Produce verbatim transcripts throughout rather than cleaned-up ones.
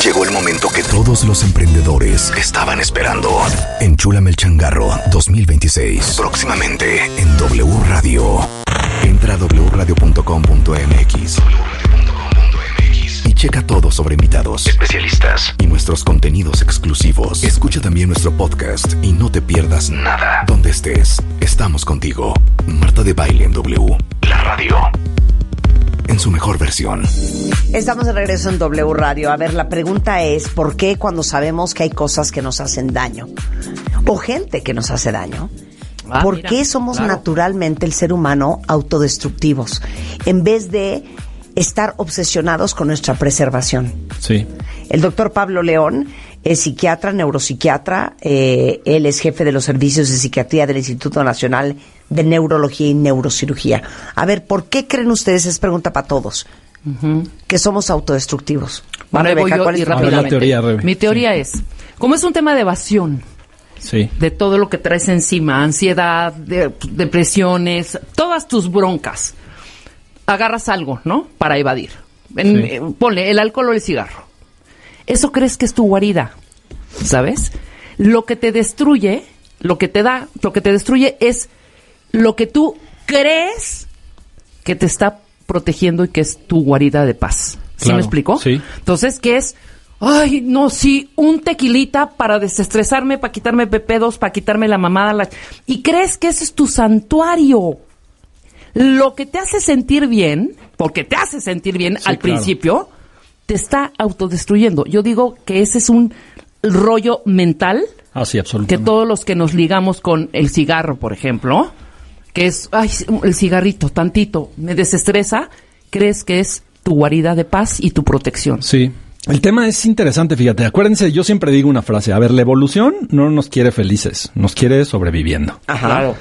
Llegó el momento que todos los emprendedores estaban esperando. Enchúlame el changarro dos mil veintiséis. Próximamente en W Radio. Entra a doble u radio punto com punto m x y checa todo sobre invitados, especialistas y nuestros contenidos exclusivos. Escucha también nuestro podcast y no te pierdas nada. Donde estés, estamos contigo. Marta de Baile en W. La radio. En su mejor versión. Estamos de regreso en W Radio. A ver, la pregunta es, ¿por qué cuando sabemos que hay cosas que nos hacen daño? O gente que nos hace daño. Ah, ¿Por mira, qué somos claro. naturalmente el ser humano autodestructivos? En vez de estar obsesionados con nuestra preservación. Sí. El doctor Pablo León es psiquiatra, neuropsiquiatra. Eh, él es jefe de los servicios de psiquiatría del Instituto Nacional de Neurología y Neurocirugía. A ver, ¿por qué creen ustedes, es pregunta para todos, uh-huh. que somos autodestructivos? Bueno, Rebeca, voy yo y rápidamente. Teoría, Rebe. Mi teoría sí. es, como es un tema de evasión, sí. de todo lo que traes encima, ansiedad, de, depresiones, todas tus broncas, agarras algo, ¿no? Para evadir. En, sí. eh, ponle el alcohol o el cigarro. Eso crees que es tu guarida, ¿sabes? Lo que te destruye, lo que te da, lo que te destruye es lo que tú crees que te está protegiendo y que es tu guarida de paz. ¿Sí claro, me explico? Sí. Entonces, ¿qué es? Ay, no, sí, un tequilita para desestresarme, para quitarme pepedos, para quitarme la mamada. La... Y crees que ese es tu santuario. Lo que te hace sentir bien, porque te hace sentir bien sí, al claro. principio, te está autodestruyendo. Yo digo que ese es un rollo mental. Ah, sí, absolutamente. Que todos los que nos ligamos con el cigarro, por ejemplo, que es, ay, el cigarrito, tantito, me desestresa, crees que es tu guarida de paz y tu protección. Sí. El tema es interesante, fíjate. Acuérdense, yo siempre digo una frase. A ver, la evolución no nos quiere felices, nos quiere sobreviviendo. Ajá. Claro.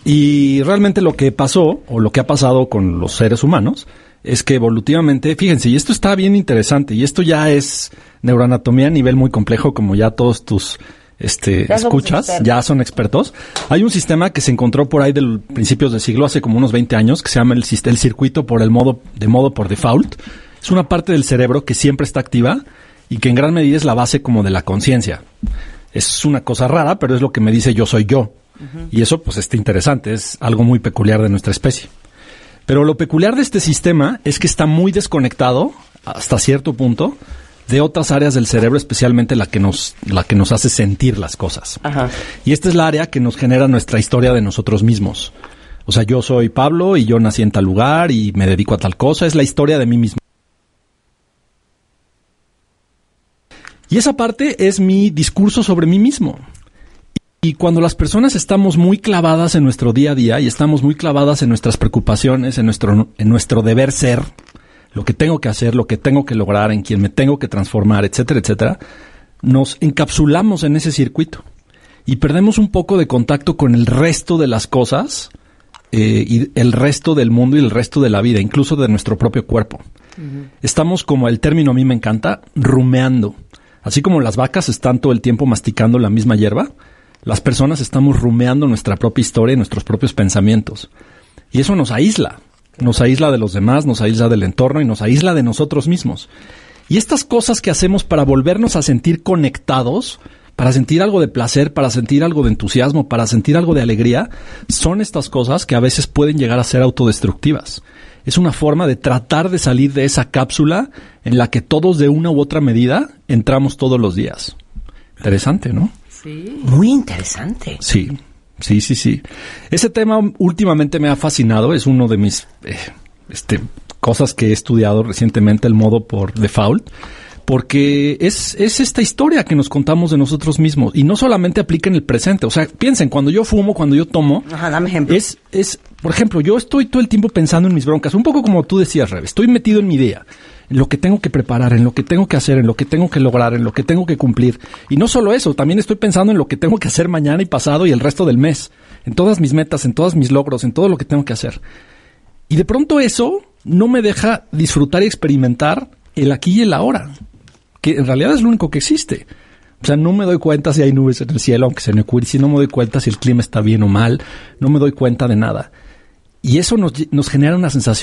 Y realmente lo que pasó, o lo que ha pasado con los seres humanos, es que evolutivamente, fíjense, y esto está bien interesante, y esto ya es neuroanatomía a nivel muy complejo, como ya todos tus este ya escuchas, ya son expertos. Hay un sistema que se encontró por ahí del principios del siglo, hace como unos veinte años, que se llama el, el circuito por el modo, de modo por default. Es una parte del cerebro que siempre está activa y que en gran medida es la base como de la conciencia. Es una cosa rara, pero es lo que me dice yo soy yo. Uh-huh. Y eso pues está interesante, es algo muy peculiar de nuestra especie. Pero lo peculiar de este sistema es que está muy desconectado, hasta cierto punto, de otras áreas del cerebro, especialmente la que nos, la que nos hace sentir las cosas. Ajá. Y esta es la área que nos genera nuestra historia de nosotros mismos. O sea, yo soy Pablo y yo nací en tal lugar y me dedico a tal cosa. Es la historia de mí mismo. Y esa parte es mi discurso sobre mí mismo. Y cuando las personas estamos muy clavadas en nuestro día a día y estamos muy clavadas en nuestras preocupaciones, en nuestro, en nuestro deber ser, lo que tengo que hacer, lo que tengo que lograr, en quien me tengo que transformar, etcétera, etcétera, nos encapsulamos en ese circuito y perdemos un poco de contacto con el resto de las cosas eh, y el resto del mundo y el resto de la vida, incluso de nuestro propio cuerpo. Uh-huh. Estamos, como el término a mí me encanta, rumeando. Así como las vacas están todo el tiempo masticando la misma hierba, las personas estamos rumeando nuestra propia historia y nuestros propios pensamientos. Y eso nos aísla. Nos aísla de los demás, nos aísla del entorno y nos aísla de nosotros mismos. Y estas cosas que hacemos para volvernos a sentir conectados, para sentir algo de placer, para sentir algo de entusiasmo, para sentir algo de alegría, son estas cosas que a veces pueden llegar a ser autodestructivas. Es una forma de tratar de salir de esa cápsula en la que todos de una u otra medida entramos todos los días. Interesante, ¿no? Sí. Muy interesante. Sí. Sí, sí, sí. Ese tema últimamente me ha fascinado. Es uno de mis eh, este, cosas que he estudiado recientemente, el modo por default, porque es, es esta historia que nos contamos de nosotros mismos y no solamente aplica en el presente. O sea, piensen, cuando yo fumo, cuando yo tomo, ajá, dame ejemplo. Es, es, por ejemplo, yo estoy todo el tiempo pensando en mis broncas, un poco como tú decías, Rebe. Estoy metido en mi día, en lo que tengo que preparar, en lo que tengo que hacer, en lo que tengo que lograr, en lo que tengo que cumplir. Y no solo eso, también estoy pensando en lo que tengo que hacer mañana y pasado y el resto del mes. En todas mis metas, en todos mis logros, en todo lo que tengo que hacer. Y de pronto eso no me deja disfrutar y experimentar el aquí y el ahora, que en realidad es lo único que existe. O sea, no me doy cuenta si hay nubes en el cielo, aunque se me ocurre, si no me doy cuenta si el clima está bien o mal, no me doy cuenta de nada. Y eso nos, nos genera una sensación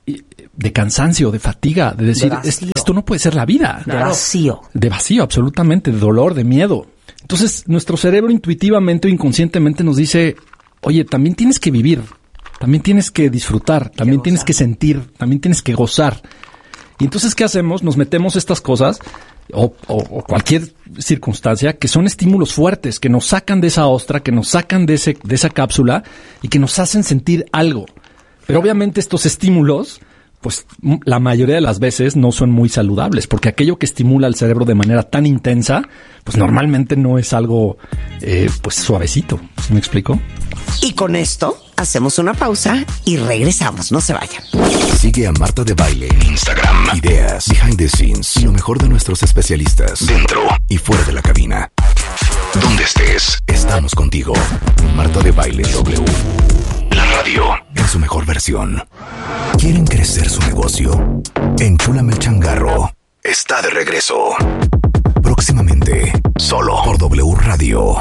de cansancio, de fatiga, de decir, De es, esto no puede ser la vida. De vacío. De vacío, absolutamente, de dolor, de miedo. Entonces, nuestro cerebro intuitivamente o inconscientemente nos dice, oye, también tienes que vivir, también tienes que disfrutar, también que tienes que sentir, también tienes que gozar. Y entonces, ¿qué hacemos? Nos metemos estas cosas o, o, o cualquier circunstancia que son estímulos fuertes, que nos sacan de esa ostra, que nos sacan de, ese, de esa cápsula y que nos hacen sentir algo. Pero obviamente estos estímulos, pues la mayoría de las veces no son muy saludables, porque aquello que estimula al cerebro de manera tan intensa, pues normalmente no es algo eh, pues suavecito. ¿Sí me explico? Y con esto hacemos una pausa y regresamos. No se vayan. Sigue a Marta de Baile en Instagram. Ideas, behind the scenes y lo mejor de nuestros especialistas dentro y fuera de la cabina. Donde estés, estamos contigo. Marta de Baile W. La radio en su mejor versión. ¿Quieren crecer su negocio? Enchúlame el changarro está de regreso. Próximamente, solo por W Radio.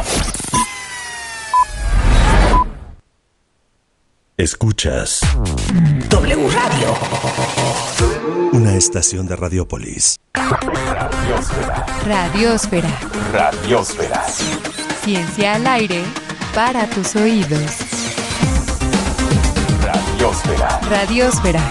Escuchas W Radio. Una estación de Radiopolis. Radiosfera. Radiosfera. Radiosfera. Ciencia al aire para tus oídos. Radiosfera. Radiosfera.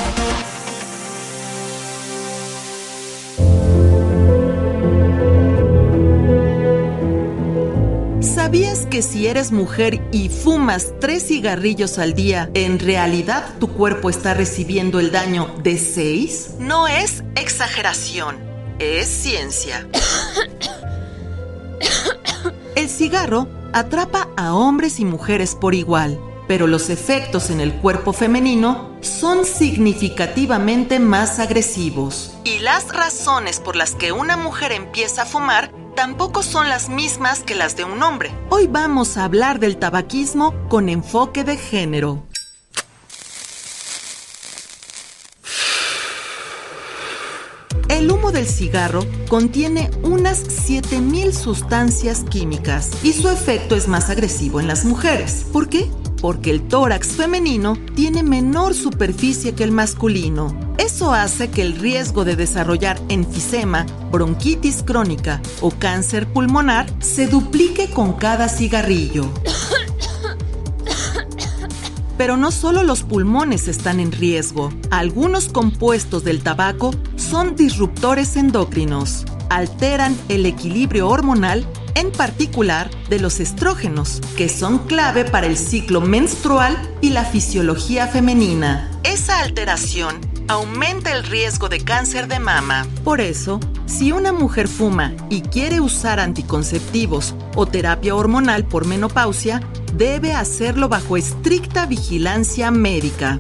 ¿Sabías que si eres mujer y fumas tres cigarrillos al día, en realidad tu cuerpo está recibiendo el daño de seis? No es exageración, es ciencia. El cigarro atrapa a hombres y mujeres por igual, pero los efectos en el cuerpo femenino son significativamente más agresivos. Y las razones por las que una mujer empieza a fumar tampoco son las mismas que las de un hombre. Hoy vamos a hablar del tabaquismo con enfoque de género. El humo del cigarro contiene unas siete mil sustancias químicas y su efecto es más agresivo en las mujeres. ¿Por qué? Porque el tórax femenino tiene menor superficie que el masculino. Eso hace que el riesgo de desarrollar enfisema, bronquitis crónica o cáncer pulmonar se duplique con cada cigarrillo. Pero no solo los pulmones están en riesgo. Algunos compuestos del tabaco son disruptores endocrinos. Alteran el equilibrio hormonal, en particular de los estrógenos, que son clave para el ciclo menstrual y la fisiología femenina. Esa alteración aumenta el riesgo de cáncer de mama. Por eso, si una mujer fuma y quiere usar anticonceptivos o terapia hormonal por menopausia, debe hacerlo bajo estricta vigilancia médica.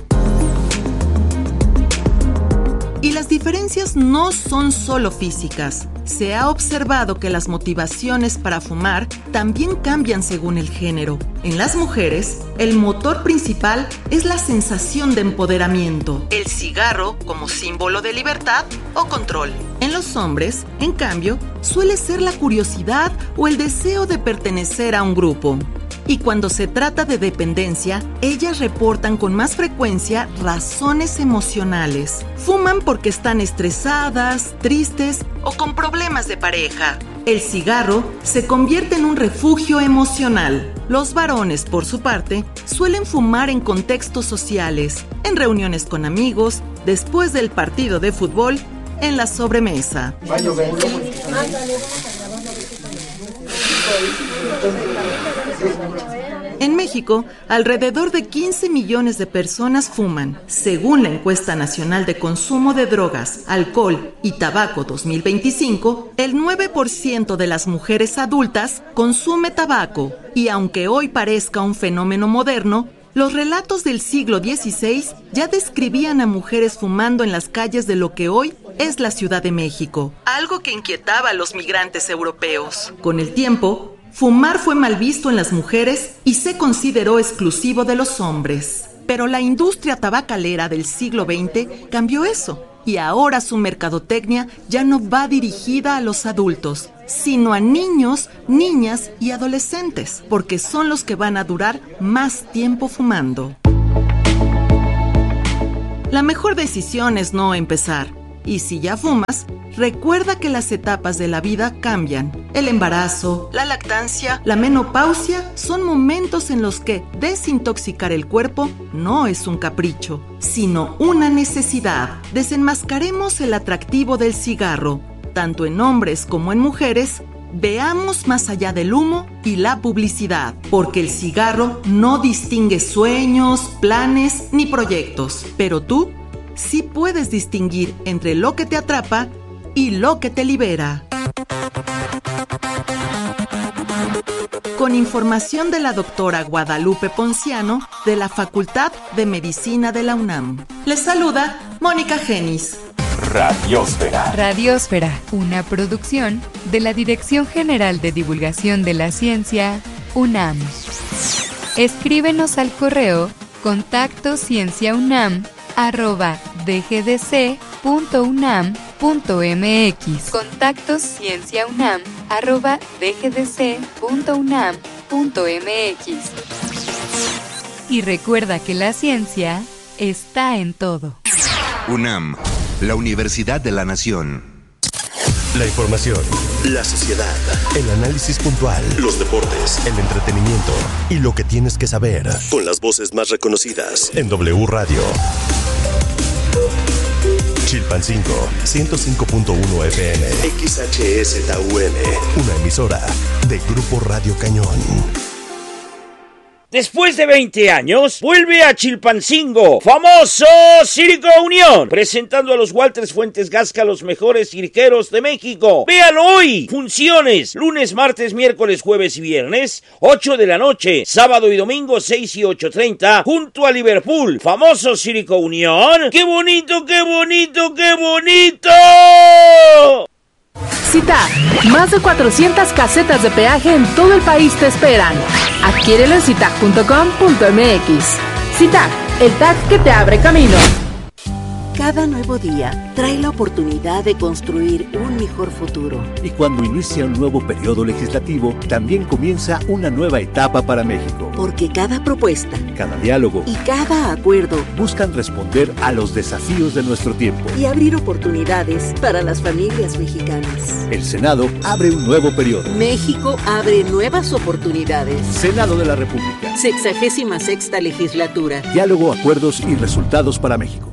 Y las diferencias no son solo físicas. Se ha observado que las motivaciones para fumar también cambian según el género. En las mujeres, el motor principal es la sensación de empoderamiento, el cigarro como símbolo de libertad o control. En los hombres, en cambio, suele ser la curiosidad o el deseo de pertenecer a un grupo. Y cuando se trata de dependencia, ellas reportan con más frecuencia razones emocionales. Fuman porque están estresadas, tristes o con problemas de pareja. El cigarro se convierte en un refugio emocional. Los varones, por su parte, suelen fumar en contextos sociales, en reuniones con amigos, después del partido de fútbol, en la sobremesa. En México, alrededor de quince millones de personas fuman. Según la Encuesta Nacional de Consumo de Drogas, Alcohol y Tabaco dos mil veinticinco, el nueve por ciento de las mujeres adultas consume tabaco. Y aunque hoy parezca un fenómeno moderno, los relatos del siglo dieciséis ya describían a mujeres fumando en las calles de lo que hoy es la Ciudad de México, algo que inquietaba a los migrantes europeos. Con el tiempo, fumar fue mal visto en las mujeres y se consideró exclusivo de los hombres. Pero la industria tabacalera del siglo veinte cambió eso, y ahora su mercadotecnia ya no va dirigida a los adultos, sino a niños, niñas y adolescentes, porque son los que van a durar más tiempo fumando. la mejor decisión es no empezar. Y si ya fumas, recuerda que las etapas de la vida cambian. El embarazo, la lactancia, la menopausia son momentos en los que desintoxicar el cuerpo no es un capricho, sino una necesidad. Desenmascaremos el atractivo del cigarro, tanto en hombres como en mujeres. Veamos más allá del humo y la publicidad, porque el cigarro no distingue sueños, planes ni proyectos, pero tú sí puedes distinguir entre lo que te atrapa y lo que te libera. Con información de la doctora Guadalupe Ponciano de la Facultad de Medicina de la UNAM. Les saluda Mónica Genis. Radiósfera. Radiósfera, una producción de la Dirección General de Divulgación de la Ciencia, UNAM. Escríbenos al correo contacto cienciaunam arroba dgdc punto unam punto mx. Contacto cienciaunam arroba dgdc punto unam punto mx. Y recuerda que la ciencia está en todo. UNAM, la Universidad de la Nación. La información, la sociedad, el análisis puntual, los deportes, el entretenimiento y lo que tienes que saber. Con las voces más reconocidas en W Radio. Chilpancingo, ciento cinco punto uno F M, X H S T U M, una emisora de Grupo Radio Cañón. Después de veinte años, vuelve a Chilpancingo, famoso Circo Unión, presentando a los Walters Fuentes Gasca, los mejores cirqueros de México. Véalo hoy, funciones, lunes, martes, miércoles, jueves y viernes, ocho de la noche, sábado y domingo, seis y ocho treinta, junto a Liverpool, famoso Circo Unión. ¡Qué bonito, qué bonito, qué bonito! CITAG, más de cuatrocientas casetas de peaje en todo el país te esperan. Adquiérelo en citag punto com punto m x. CITAG, el tag que te abre camino. Cada nuevo día trae la oportunidad de construir un mejor futuro. Y cuando inicia un nuevo periodo legislativo, también comienza una nueva etapa para México. Porque cada propuesta, cada diálogo y cada acuerdo buscan responder a los desafíos de nuestro tiempo y abrir oportunidades para las familias mexicanas. El Senado abre un nuevo periodo. México abre nuevas oportunidades. Senado de la República. Sexagésima sexta legislatura. Diálogo, acuerdos y resultados para México.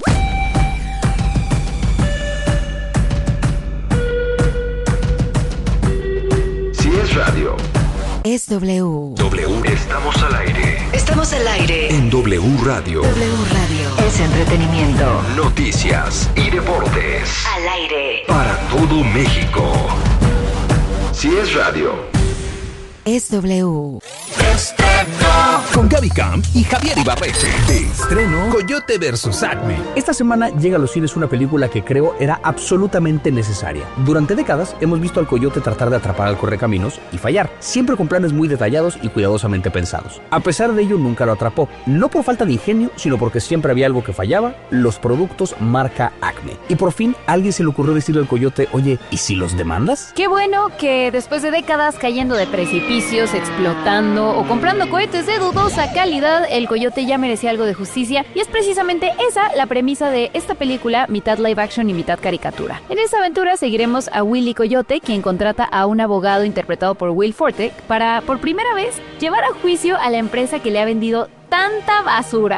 Radio. Es W. W. Estamos al aire. Estamos al aire. En W Radio. W Radio. Es entretenimiento. Noticias y deportes. Al aire. Para todo México. Si es radio. Es W. Estreno. Con Gaby Camp y Javier Ibarreche. De estreno, Coyote versus Acme. Esta semana llega a los cines una película que creo era absolutamente necesaria. Durante décadas hemos visto al coyote tratar de atrapar al correcaminos y fallar, siempre con planes muy detallados y cuidadosamente pensados. A pesar de ello, nunca lo atrapó. No por falta de ingenio, sino porque siempre había algo que fallaba: los productos marca Acme. Y por fin, a alguien se le ocurrió decirle al coyote: oye, ¿y si los demandas? Qué bueno que después de décadas cayendo de precipicios, explotando o comprando cohetes de dudosa calidad, el coyote ya merecía algo de justicia, y es precisamente esa la premisa de esta película, mitad live action y mitad caricatura. En esta aventura seguiremos a Willy Coyote, quien contrata a un abogado interpretado por Will Forte para, por primera vez, llevar a juicio a la empresa que le ha vendido tanta basura.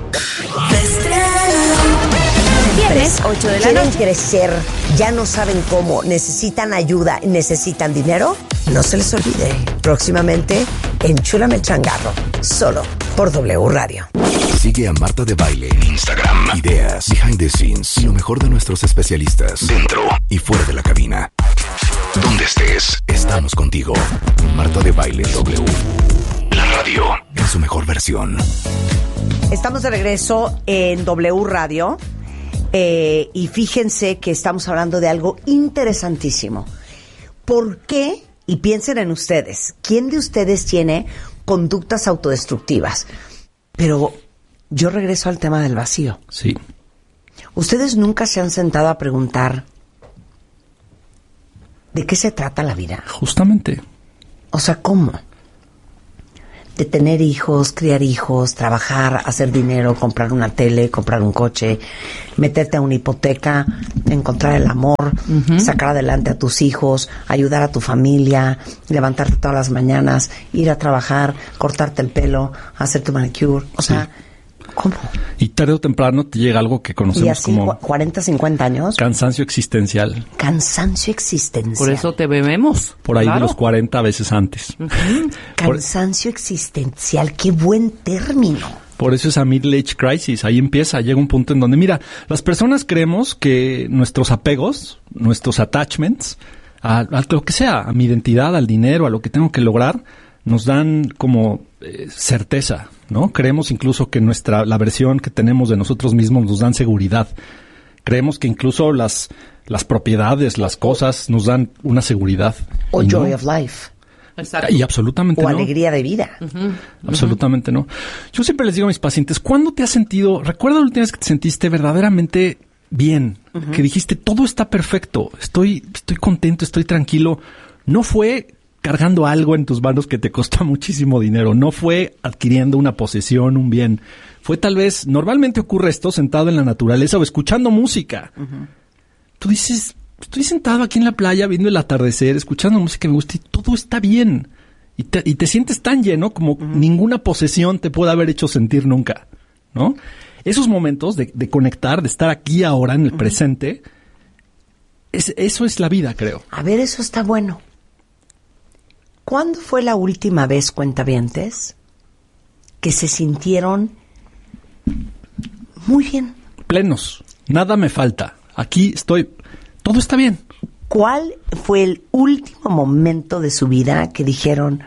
Viernes, ocho de la ¿Quieren noche. crecer? ¿Ya no saben cómo? ¿Necesitan ayuda? ¿Necesitan dinero? No se les olvide, próximamente Enchúlame el Changarro, solo por W Radio. Sigue a Marta de Baile en Instagram. Ideas, behind the scenes y lo mejor de nuestros especialistas dentro y fuera de la cabina. Donde estés, estamos contigo. Marta de Baile W. La radio en su mejor versión. Estamos de regreso en W Radio. Eh, y fíjense que estamos hablando de algo interesantísimo. ¿Por qué? Y piensen en ustedes. ¿Quién de ustedes tiene conductas autodestructivas? Pero yo regreso al tema del vacío. Sí. ¿Ustedes nunca se han sentado a preguntar de qué se trata la vida? Justamente. O sea, ¿cómo? de tener hijos, criar hijos, trabajar, hacer dinero, comprar una tele, comprar un coche, meterte a una hipoteca, encontrar el amor, uh-huh. sacar adelante a tus hijos, ayudar a tu familia, levantarte todas las mañanas, ir a trabajar, cortarte el pelo, hacer tu manicure, o sea, sí. ¿Cómo? Y tarde o temprano te llega algo que conocemos y así, como... cuarenta, cincuenta años. Cansancio existencial. Cansancio existencial. Por eso te bebemos. Por ahí claro. de los cuarenta veces antes. Uh-huh. Cansancio Por... existencial, qué buen término. Por eso es a middle age crisis. Ahí empieza, llega un punto en donde, mira, las personas creemos que nuestros apegos, nuestros attachments, a, a lo que sea, a mi identidad, al dinero, a lo que tengo que lograr, nos dan como eh, certeza, ¿no? Creemos incluso que nuestra la versión que tenemos de nosotros mismos nos dan seguridad. Creemos que incluso las las propiedades, las cosas nos dan una seguridad. O y joy no. of life. Exacto. Y absolutamente o no. alegría de vida. Uh-huh. Absolutamente uh-huh. no. Yo siempre les digo a mis pacientes, ¿cuándo te has sentido, recuerda la última vez que te sentiste verdaderamente bien? Uh-huh. Que dijiste, todo está perfecto, estoy, estoy contento, estoy tranquilo. No fue cargando algo en tus manos que te costó muchísimo dinero. No fue adquiriendo una posesión, un bien. Fue tal vez, normalmente ocurre esto sentado en la naturaleza o escuchando música. Uh-huh. Tú dices, estoy sentado aquí en la playa viendo el atardecer, escuchando música que me gusta y todo está bien. Y te, y te sientes tan lleno como uh-huh. ninguna posesión te puede haber hecho sentir nunca, ¿no? Esos momentos de, de conectar, de estar aquí ahora en el uh-huh. presente, es, eso es la vida, creo. A ver, eso está bueno. ¿Cuándo fue la última vez, cuentavientes, que se sintieron muy bien? Plenos. Nada me falta. Aquí estoy. Todo está bien. ¿Cuál fue el último momento de su vida que dijeron,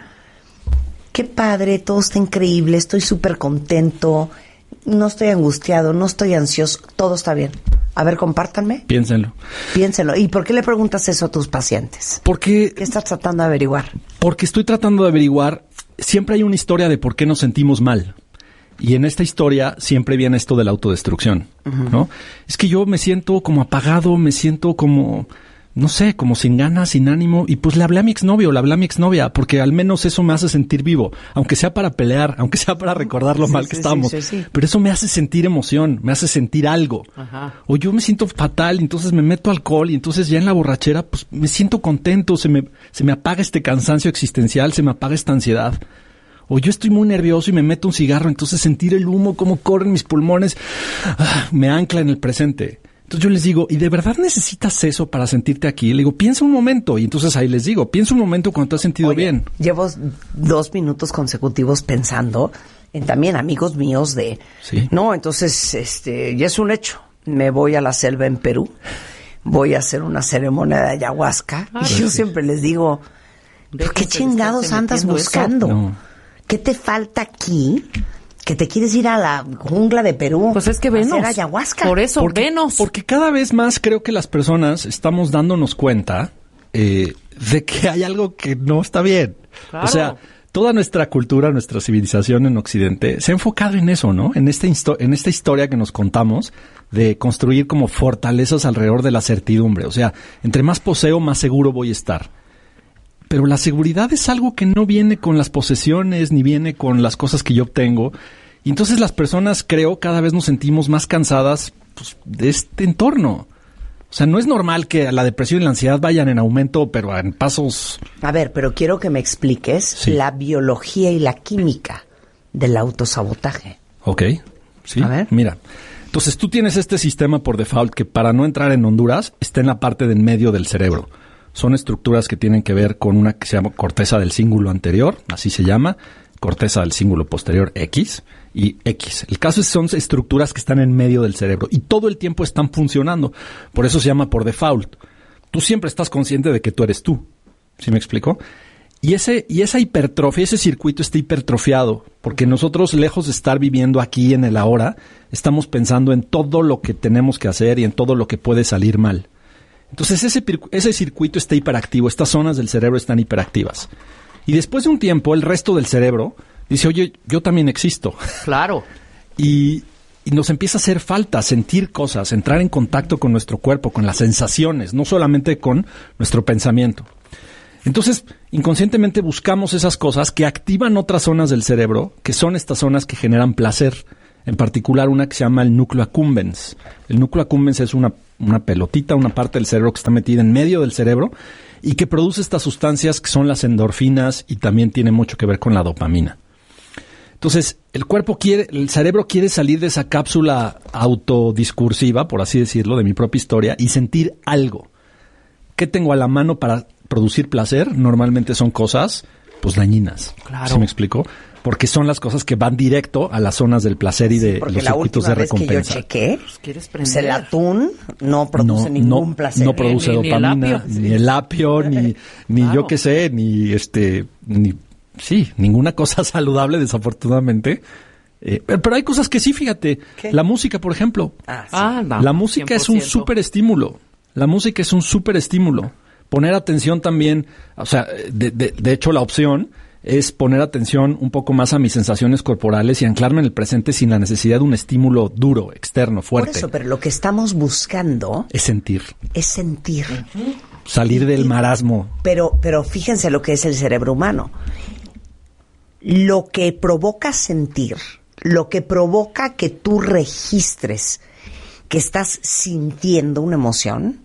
qué padre, todo está increíble, estoy súper contento, no estoy angustiado, no estoy ansioso, todo está bien? A ver, compártanme. Piénsenlo. Piénsenlo. ¿Y por qué le preguntas eso a tus pacientes? Porque... ¿Qué estás tratando de averiguar? Porque estoy tratando de averiguar... Siempre hay una historia de por qué nos sentimos mal. Y en esta historia siempre viene esto de la autodestrucción, uh-huh. ¿no? Es que yo me siento como apagado, me siento como... no sé, como sin ganas, sin ánimo, y pues le hablé a mi exnovio, le hablé a mi exnovia, porque al menos eso me hace sentir vivo, aunque sea para pelear, aunque sea para recordar lo sí, mal sí, que sí, estábamos, sí, sí. pero eso me hace sentir emoción, me hace sentir algo. Ajá. O yo me siento fatal, y entonces me meto alcohol, y entonces ya en la borrachera, pues me siento contento, se me, se me apaga este cansancio existencial, se me apaga esta ansiedad. O yo estoy muy nervioso y me meto un cigarro, entonces sentir el humo, cómo corren mis pulmones, ah, me ancla en el presente. Entonces yo les digo, ¿y de verdad necesitas eso para sentirte aquí? Le digo, piensa un momento. Y entonces ahí les digo, piensa un momento cuando te has sentido Oye, bien. Llevo dos minutos consecutivos pensando en también amigos míos de... Sí. No, entonces, este, ya es un hecho. Me voy a la selva en Perú. Voy a hacer una ceremonia de ayahuasca. Ah, y yo sí. siempre les digo, ¿pero qué chingados andas buscando? No. ¿Qué te falta aquí? Que te quieres ir a la jungla de Perú. Pues es que venos. A hacer ayahuasca. Por eso, porque, venos. Porque cada vez más creo que las personas estamos dándonos cuenta eh, de que hay algo que no está bien. Claro. O sea, toda nuestra cultura, nuestra civilización en Occidente se ha enfocado en eso, ¿no? En esta, histo- en esta historia que nos contamos de construir como fortalezas alrededor de la certidumbre. O sea, entre más poseo, más seguro voy a estar. Pero la seguridad es algo que no viene con las posesiones, ni viene con las cosas que yo obtengo. Y entonces las personas, creo, cada vez nos sentimos más cansadas pues, de este entorno. O sea, no es normal que la depresión y la ansiedad vayan en aumento, pero en pasos... A ver, pero quiero que me expliques sí. la biología y la química del autosabotaje. Ok, sí. A ver. Mira, entonces tú tienes este sistema por default que para no entrar en Honduras está en la parte del medio del cerebro. Son estructuras que tienen que ver con una que se llama corteza del cíngulo anterior, así se llama, corteza del cíngulo posterior X y X. El caso es que son estructuras que están en medio del cerebro y todo el tiempo están funcionando. Por eso se llama por default. Tú siempre estás consciente de que tú eres tú. ¿Sí me explico? Y ese y esa hipertrofia, ese circuito está hipertrofiado, porque nosotros, lejos de estar viviendo aquí en el ahora, estamos pensando en todo lo que tenemos que hacer y en todo lo que puede salir mal. Entonces ese, ese circuito está hiperactivo, estas zonas del cerebro están hiperactivas. Y después de un tiempo, el resto del cerebro dice, oye, yo también existo. Claro. Y, y nos empieza a hacer falta sentir cosas, entrar en contacto con nuestro cuerpo, con las sensaciones, no solamente con nuestro pensamiento. Entonces, inconscientemente buscamos esas cosas que activan otras zonas del cerebro, que son estas zonas que generan placer. En particular, una que se llama el núcleo accumbens. El núcleo accumbens es una, una pelotita, una parte del cerebro que está metida en medio del cerebro y que produce estas sustancias que son las endorfinas y también tiene mucho que ver con la dopamina. Entonces, el cuerpo quiere, el cerebro quiere salir de esa cápsula autodiscursiva, por así decirlo, de mi propia historia y sentir algo. ¿Qué tengo a la mano para producir placer? Normalmente son cosas, pues, dañinas. Claro. ¿Sí me explico? Porque son las cosas que van directo a las zonas del placer y de sí, los circuitos de recompensa. Porque la última vez que yo chequé, pues el atún no produce no, ningún no, placer. No produce ni, dopamina, ni el apio, ni, el apio, ni, ni claro. yo qué sé, ni este, ni, sí, ninguna cosa saludable, desafortunadamente. Eh, pero hay cosas que sí, fíjate. ¿Qué? La música, por ejemplo. Ah, sí. ah, no, la música cien por ciento. Es un súper estímulo. La música es un súper estímulo. Poner atención también, o sea, de, de, de hecho la opción es poner atención un poco más a mis sensaciones corporales y anclarme en el presente sin la necesidad de un estímulo duro, externo, fuerte. Por eso, pero lo que estamos buscando es sentir. Es sentir. Uh-huh. Salir del marasmo. Pero, pero fíjense lo que es el cerebro humano. Lo que provoca sentir, lo que provoca que tú registres que estás sintiendo una emoción,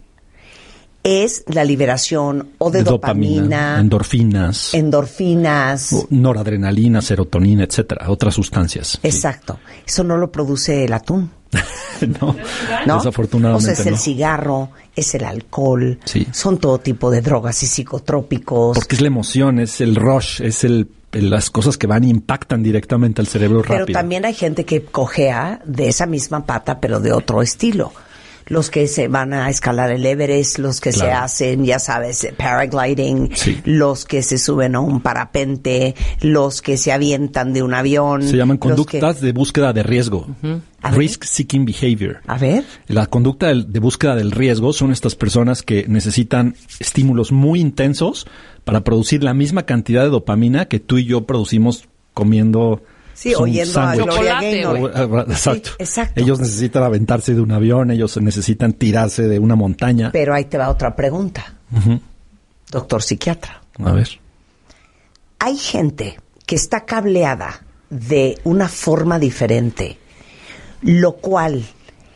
es la liberación o de, de dopamina, dopamina, endorfinas, endorfinas, noradrenalina, serotonina, etcétera, otras sustancias. Exacto. Sí. Eso no lo produce el atún. no, no, desafortunadamente O sea, es no. el cigarro, es el alcohol, sí. son todo tipo de drogas y psicotrópicos. Porque es la emoción, es el rush, es el las cosas que van e impactan directamente al cerebro pero rápido. Pero también hay gente que cojea de esa misma pata, pero de otro estilo. Los que se van a escalar el Everest, los que claro. se hacen, ya sabes, paragliding, sí. los que se suben a un parapente, los que se avientan de un avión. Se llaman conductas que... de búsqueda de riesgo. Uh-huh. Risk-seeking behavior. A ver. La conducta de, de búsqueda del riesgo son estas personas que necesitan estímulos muy intensos para producir la misma cantidad de dopamina que tú y yo producimos comiendo... Sí, oyendo a Gloria Gaynor. Exacto. Sí, exacto. Ellos necesitan aventarse de un avión, ellos necesitan tirarse de una montaña. Pero ahí te va otra pregunta. Uh-huh. Doctor psiquiatra. A ver. Hay gente que está cableada de una forma diferente, lo cual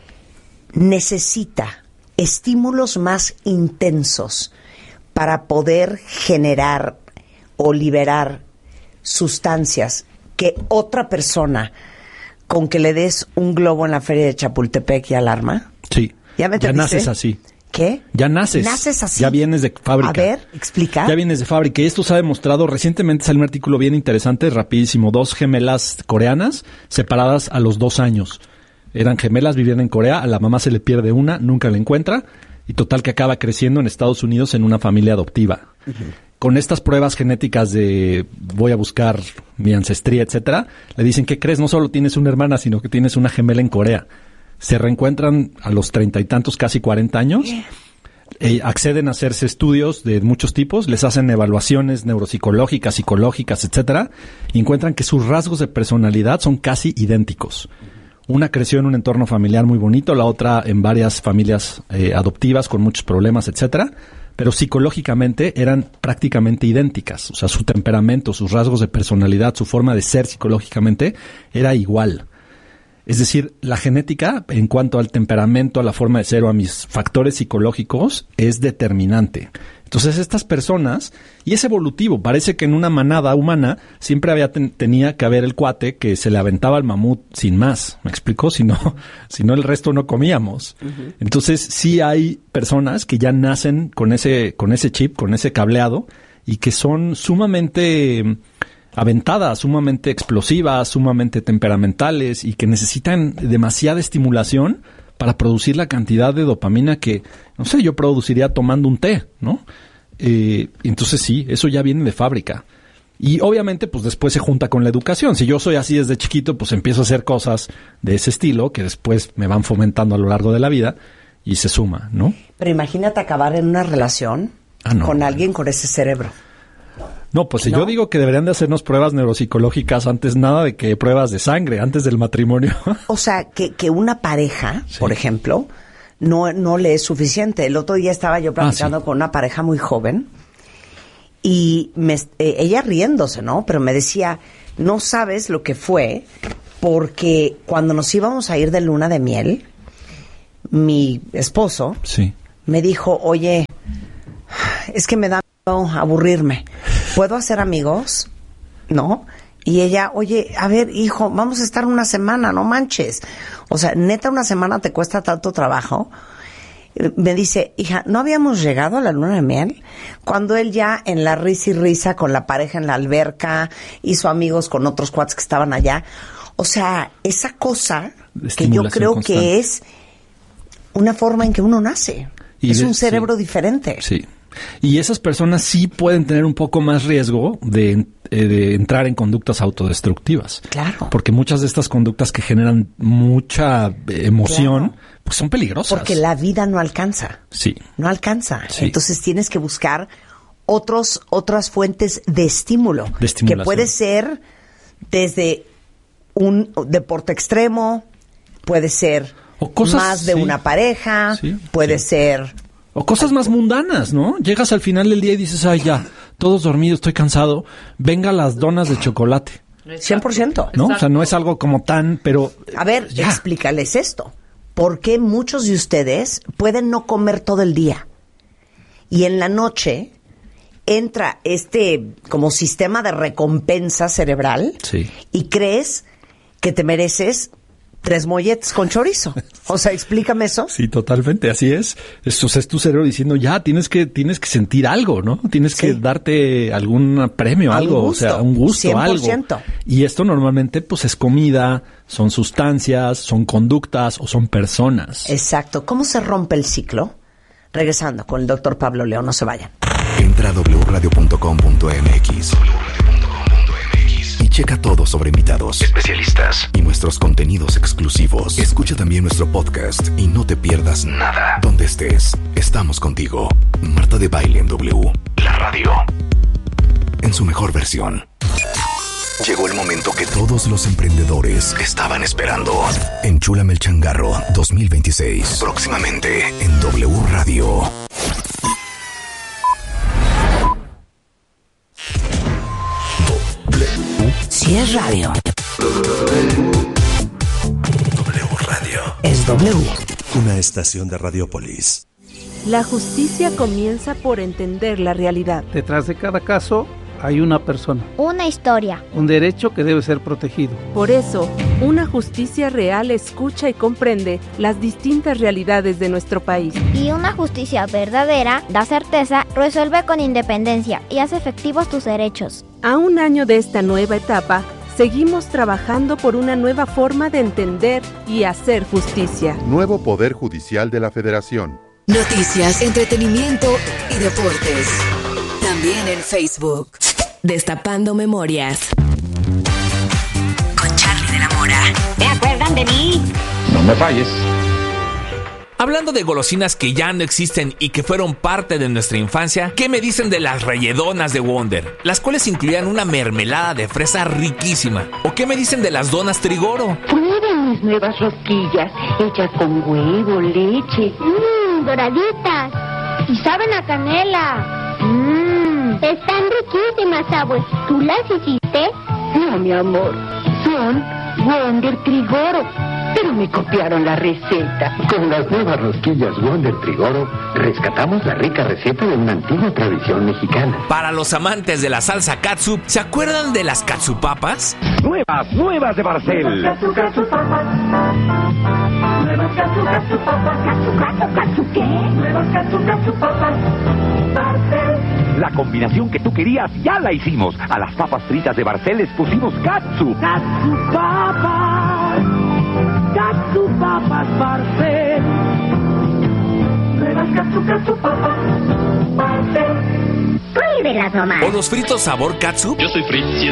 necesita estímulos más intensos para poder generar o liberar sustancias que otra persona con que le des un globo en la feria de Chapultepec y alarma. Sí. ¿Ya, me ya naces así. ¿Qué? Ya naces. Naces así. Ya vienes de fábrica. A ver, explica. Ya vienes de fábrica. Y esto se ha demostrado. Recientemente salió un artículo bien interesante, rapidísimo. Dos gemelas coreanas separadas a los dos años. Eran gemelas, vivían en Corea. A la mamá se le pierde una, nunca la encuentra. Y total que acaba creciendo en Estados Unidos en una familia adoptiva. Uh-huh. Con estas pruebas genéticas de voy a buscar mi ancestría, etcétera, le dicen, ¿qué crees? No solo tienes una hermana, sino que tienes una gemela en Corea. Se reencuentran a los treinta y tantos, casi cuarenta años, yeah. eh, acceden a hacerse estudios de muchos tipos, les hacen evaluaciones neuropsicológicas, psicológicas, etcétera, y encuentran que sus rasgos de personalidad son casi idénticos. Una creció en un entorno familiar muy bonito, la otra en varias familias eh, adoptivas con muchos problemas, etcétera. Pero psicológicamente eran prácticamente idénticas. O sea, su temperamento, sus rasgos de personalidad, su forma de ser psicológicamente era igual. Es decir, la genética, en cuanto al temperamento, a la forma de ser o a mis factores psicológicos, es determinante. Entonces, estas personas, y es evolutivo, parece que en una manada humana siempre había ten, tenía que haber el cuate que se le aventaba al mamut sin más. ¿Me explico? Si no, si no el resto no comíamos. Uh-huh. Entonces, sí hay personas que ya nacen con ese, con ese chip, con ese cableado, y que son sumamente aventadas, sumamente explosivas, sumamente temperamentales, y que necesitan demasiada estimulación para producir la cantidad de dopamina que, no sé, yo produciría tomando un té, ¿no? Eh, entonces sí, eso ya viene de fábrica. Y obviamente, pues después se junta con la educación. Si yo soy así desde chiquito, pues empiezo a hacer cosas de ese estilo que después me van fomentando a lo largo de la vida y se suma, ¿no? Pero imagínate acabar en una relación ah, no, con alguien con ese cerebro. No, pues si ¿No? yo digo que deberían de hacernos pruebas neuropsicológicas antes nada de que pruebas de sangre, antes del matrimonio. O sea, que, que una pareja, sí. por ejemplo, no, no le es suficiente. El otro día estaba yo platicando ah, sí. con una pareja muy joven Y me, eh, ella riéndose, ¿no? Pero me decía, no sabes lo que fue, porque cuando nos íbamos a ir de luna de miel, mi esposo sí. me dijo, oye, es que me da miedo aburrirme. ¿Puedo hacer amigos? ¿No? Y ella, oye, a ver, hijo, vamos a estar una semana, no manches. O sea, neta, una semana te cuesta tanto trabajo. Me dice, hija, ¿no habíamos llegado a la luna de miel? Cuando él ya en la risa y risa con la pareja en la alberca, hizo amigos con otros cuates que estaban allá. O sea, esa cosa que yo creo constante. Que es una forma en que uno nace. Y es de, un cerebro sí. diferente. Sí. Y esas personas sí pueden tener un poco más riesgo de, eh, de entrar en conductas autodestructivas. Claro. Porque muchas de estas conductas que generan mucha emoción, claro. pues son peligrosas. Porque la vida no alcanza. Sí. No alcanza. Sí. Entonces tienes que buscar otros, otras fuentes de estímulo. De estimulación. Que puede ser desde un deporte extremo, puede ser o cosas, más de sí. una pareja, sí. puede sí. ser... O cosas más mundanas, ¿no? Llegas al final del día y dices, ay, ya, todos dormidos, estoy cansado, venga las donas de chocolate. cien por ciento. ¿No? O sea, no es algo como tan, pero... A ver, ya. Explícales esto. ¿Por qué muchos de ustedes pueden no comer todo el día? Y en la noche entra este como sistema de recompensa cerebral sí. y crees que te mereces... tres molletes con chorizo. O sea, explícame eso. Sí, totalmente, así es. Eso es tu cerebro diciendo, ya, tienes que tienes que sentir algo, ¿no? Tienes sí. que darte algún premio, algo, gusto, o sea, un gusto, cien por ciento. Algo. Y esto normalmente, pues, es comida, son sustancias, son conductas o son personas. Exacto. ¿Cómo se rompe el ciclo? Regresando con el doctor Pablo León, no se vayan. Entra a doble u radio punto com punto m x y checa todo sobre invitados, especialistas y nuestros contenidos exclusivos. Escucha también nuestro podcast y no te pierdas nada. Donde estés, estamos contigo. Marta de Baile en W, la radio, en su mejor versión. Llegó el momento que todos los emprendedores estaban esperando. Enchúlame el changarro dos mil veintiséis. Próximamente en W Radio. Si es radio, W Radio. Es W. Una estación de Radiopolis. La justicia comienza por entender la realidad. Detrás de cada caso hay una persona. Una historia. Un derecho que debe ser protegido. Por eso, una justicia real escucha y comprende las distintas realidades de nuestro país. Y una justicia verdadera da certeza, resuelve con independencia y hace efectivos tus derechos. A un año de esta nueva etapa, seguimos trabajando por una nueva forma de entender y hacer justicia. Nuevo Poder Judicial de la Federación. Noticias, entretenimiento y deportes. También en Facebook. Destapando Memorias. Con Charlie de la Mora. ¿Se acuerdan de mí? No me falles. Hablando de golosinas que ya no existen y que fueron parte de nuestra infancia, ¿qué me dicen de las relledonas de Wonder? Las cuales incluían una mermelada de fresa riquísima. ¿O qué me dicen de las donas Trigoro? Prueben mis nuevas rosquillas, hechas con huevo, leche. Mmm, doraditas. Y saben a canela. Mmm, están riquísimas, abue. ¿Tú las hiciste? No, mi amor, son Wonder Trigoro. Pero me copiaron la receta. Con las nuevas rosquillas Wonder Trigoro, rescatamos la rica receta de una antigua tradición mexicana. Para los amantes de la salsa catsup, ¿se acuerdan de las catsupapas? Nuevas, nuevas de Barcel. Catsup, catsupapas. Nuevas catsup, catsupapas. Catsup, catsup, catsup, ¿qué? Nuevas catsup, catsupapas. Barcel. La combinación que tú querías ya la hicimos. A las papas fritas de Barcel les pusimos catsup. Catsupapas. Catsupapas Barcel. Nuevas catsup, catsupapas Barcel. Pruébelas nomás. ¿O los fritos sabor catsup? Yo soy Fritz.